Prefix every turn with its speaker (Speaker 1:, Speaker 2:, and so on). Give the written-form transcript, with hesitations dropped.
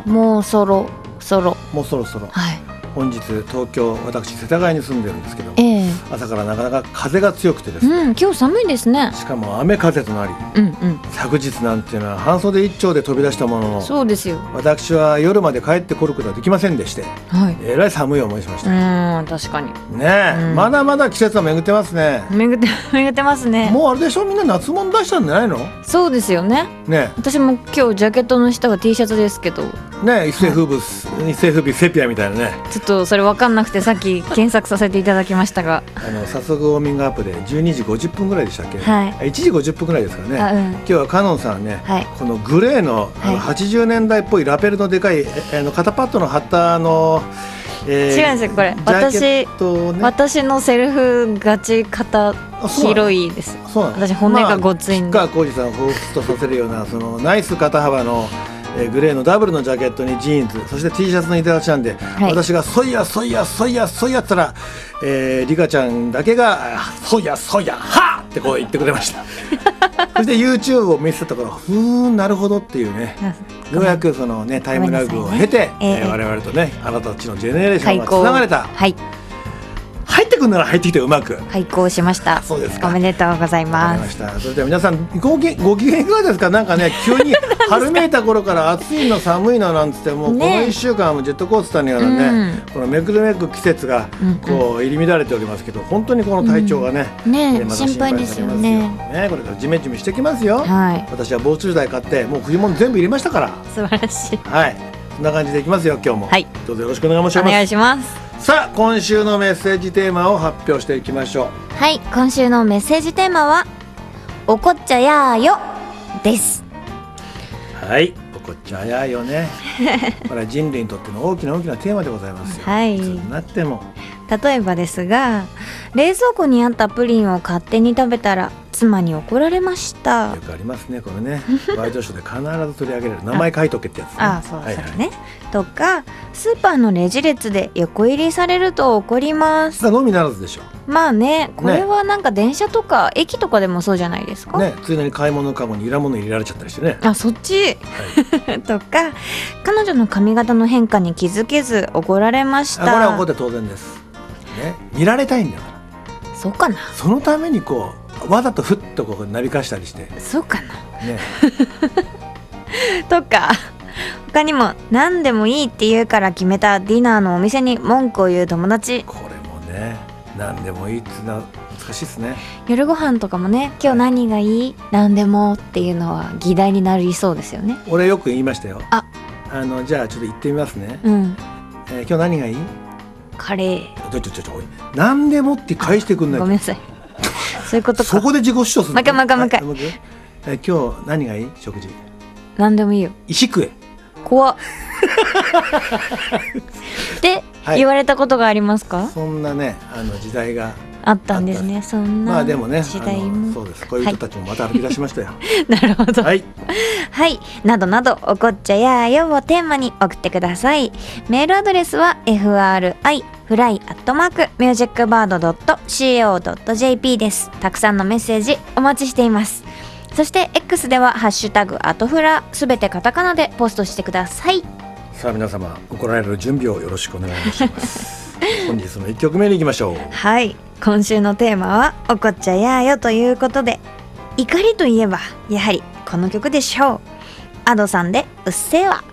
Speaker 1: もうそろそろ、はい、
Speaker 2: 本日東京、私世田谷に住んでるんですけども、朝からなかなか風が強くてですね、
Speaker 1: 今日寒いですね。
Speaker 2: しかも雨風となり、昨日なんていうのは半袖一丁で飛び出したものの、
Speaker 1: そうですよ、
Speaker 2: 私は夜まで帰ってくることはできませんでして、えらい寒い思いしました。
Speaker 1: 確かに
Speaker 2: ね、まだまだ季節は巡ってますね。
Speaker 1: 巡ってますね。
Speaker 2: もうあれでしょ、みんな夏物出したんじゃないの？
Speaker 1: そうですよね。私も今日ジャケットの下は T シャツですけど
Speaker 2: ね、一世風靡セピアみたいなね。
Speaker 1: ちょっとそれ分かんなくてさっき検索させていただきましたが
Speaker 2: 早速ウォーミングアップで12時50分ぐらいでしたっけ、1時50分ぐらいですからね、今日はカノンさんね、このグレーの、80年代っぽいラペルのでかい肩パッドの貼った違うん
Speaker 1: ですよこれ、私のセルフガチ肩広いです。私骨がごついんで、
Speaker 2: 吉川晃司さんを彷彿とさせるようなそのナイス肩幅のグレーのダブルのジャケットにジーンズ、そして T シャツのいただきなんで、私がそいやって言ったら、リカちゃんだけがそいやはってこう言ってくれましたそして YouTube を見せたところ、なるほどっていうね、ようやくそのねタイムラグを経て、我々とねあなたたちのジェネレーションがつながれた。入ってくるなら入ってきてうまく
Speaker 1: 開講しました。そうですか、おめでとうございます。
Speaker 2: それでは皆さんご機嫌いかがですか？なんかね急に春めいた頃から暑いの寒いのなんつって、もうこの1週間もジェットコースターのようなね、このめくるめく季節がこう入り乱れておりますけど、本当にこの体調がね、
Speaker 1: 心配ですよね。
Speaker 2: これからジメジメしてきますよ。私は防虫剤買ってもう冬物全部入れましたから。
Speaker 1: 素晴らしい。
Speaker 2: そんな感じでいきますよ今日も。どうぞよろしくお願いします。
Speaker 1: お願いします。
Speaker 2: さあ今週のメッセージテーマを発表していきましょう。
Speaker 1: はい、今週のメッセージテーマはおこっちゃやーよです。
Speaker 2: はい、おこっちゃやーよねこれは人類にとっての大きなテーマでございますよ。いつになっても。
Speaker 1: 例えばですが、冷蔵庫にあったプリンを勝手に食べたら妻に怒られました。
Speaker 2: よくありますねこれねワイドショーで必ず取り上げられる名前書いとけってやつね。
Speaker 1: そうですね、とかスーパーのレジ列で横入りされると怒ります。
Speaker 2: のみならずでしょ。
Speaker 1: まあね、これはなんか電車とか駅とかでもそうじゃないですかね。
Speaker 2: ついでに買い物かごにいら物入れられちゃったりしてね。
Speaker 1: そっち、とか彼女の髪型の変化に気づけず怒られました。
Speaker 2: これは怒って当然ですね。見られたいんだから。
Speaker 1: そうかな。
Speaker 2: そのためにこうわざとふっとこうなびかしたりして。
Speaker 1: そうかなとか他にも何でもいいって言うから決めたディナーのお店に文句を言う友達。
Speaker 2: これもね、何でもいいっていうのは難しいですね。
Speaker 1: 夜ご飯とかもね、今日何がいい、何でもっていうのは議題になりそうですよね。
Speaker 2: 俺よく言いましたよ。じゃあちょっと言ってみますね。今日何がいい？カレー。おい、何でもって返してくんない。
Speaker 1: ごめんなさいそういうことか。
Speaker 2: そこで自己主張するの。
Speaker 1: もう一回
Speaker 2: 今日何がいい？食事。
Speaker 1: 何でもいいよ。
Speaker 2: 石食え。
Speaker 1: 怖っって言われたことがありますか？
Speaker 2: そんなね時代が
Speaker 1: あったんですね。そんな
Speaker 2: でもね、
Speaker 1: 時代も
Speaker 2: そうです。こういう人たちもまた歩き出しましたよ。
Speaker 1: なるほど。はい、などなどおこっちゃやーよをテーマに送ってください。メールアドレスは fri@musicbird.co.jp です。たくさんのメッセージお待ちしています。そして X ではハッシュタグアトフラ、すべてカタカナでポストしてください。
Speaker 2: さあ皆様、怒られる準備をよろしくお願いします本日の1曲目に行きましょう。
Speaker 1: はい、今週のテーマはおこっちゃやーよということで、怒りといえばやはりこの曲でしょう。Adoさんでうっせぇわ。